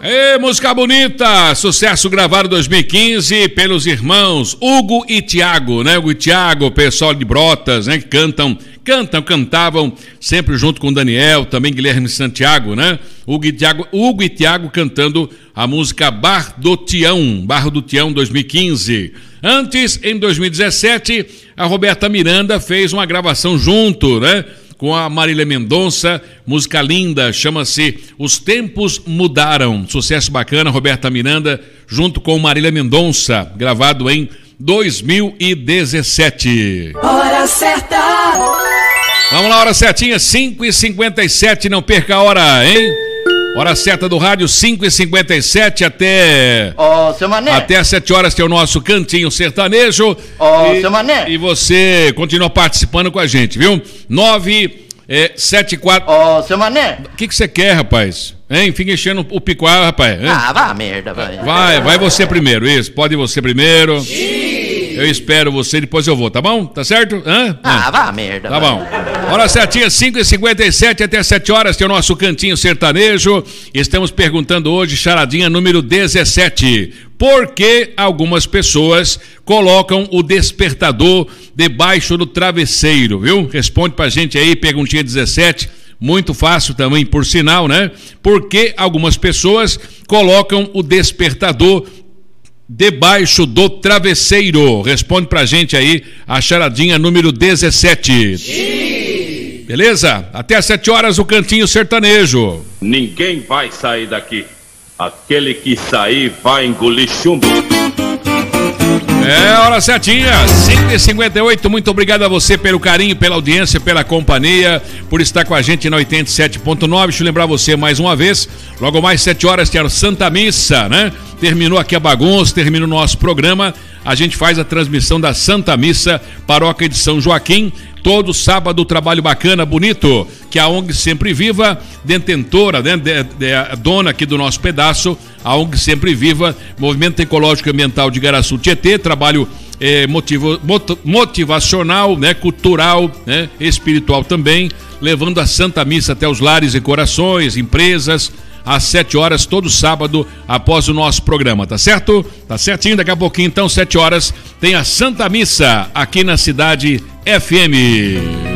Ê, música bonita, sucesso gravado em 2015 pelos irmãos Hugo e Tiago, né? Hugo e Tiago, pessoal de Brotas, né? Que cantavam, sempre junto com o Daniel, também Guilherme Santiago, né? Hugo e Tiago cantando a música Bar do Tião 2015. Antes, em 2017, a Roberta Miranda fez uma gravação junto, né? Com a Marília Mendonça, música linda, chama-se Os Tempos Mudaram. Sucesso bacana, Roberta Miranda, junto com Marília Mendonça, gravado em 2017. Hora certa! Vamos lá, hora certinha, 5h57, não perca a hora, hein? Hora certa do rádio, 5h57 até... Seu Mané. Até às 7 horas tem o nosso Cantinho Sertanejo. Seu Mané. E você continua participando com a gente, viu? 974... Seu Mané. O que você quer, rapaz? Hein? Fica enchendo o picoar, rapaz. Hein? Vá a merda, vai. Vai você primeiro, isso. Pode ir você primeiro. Eu espero você, depois eu vou, tá bom? Tá certo? Vá a merda, tá vai. bom. Hora certinha, 5h57 até 7 horas, tem o nosso Cantinho Sertanejo. Estamos perguntando hoje, charadinha número 17. Por que algumas pessoas colocam o despertador debaixo do travesseiro, viu? Responde pra gente aí, perguntinha 17. Muito fácil também, por sinal, né? Por que algumas pessoas colocam o despertador debaixo do travesseiro? Responde pra gente aí a charadinha número 17. Sim. Beleza? Até às 7 horas o Cantinho Sertanejo. Ninguém vai sair daqui. Aquele que sair vai engolir chumbo. É, hora certinha, 5h58, muito obrigado a você pelo carinho, pela audiência, pela companhia, por estar com a gente na 87.9, deixa eu lembrar você mais uma vez, logo mais 7 horas tem a Santa Missa, né? Terminou aqui a bagunça, termina o nosso programa, a gente faz a transmissão da Santa Missa, Paróquia de São Joaquim, todo sábado, trabalho bacana, bonito, que a ONG Sempre Viva, detentora, né, dona aqui do nosso pedaço, a ONG Sempre Viva, Movimento Ecológico e Ambiental de Igaraçu Tietê, trabalho motivacional, né, cultural, né, espiritual também, levando a Santa Missa até os lares e corações, empresas, às 7 horas, todo sábado, após o nosso programa, tá certo? Tá certinho, daqui a pouquinho, então, 7 horas, tem a Santa Missa aqui na Cidade FM.